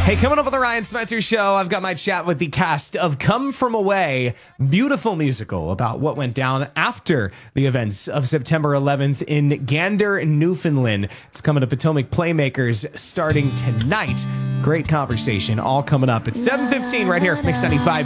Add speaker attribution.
Speaker 1: Hey, coming up with the Ryan Spencer Show, I've got my chat with the cast of Come From Away, beautiful musical about what went down after the events of September 11th in Gander, Newfoundland. It's coming to Potomac Playmakers starting tonight. Great conversation, all coming up at 7:15 right here, Mix 95.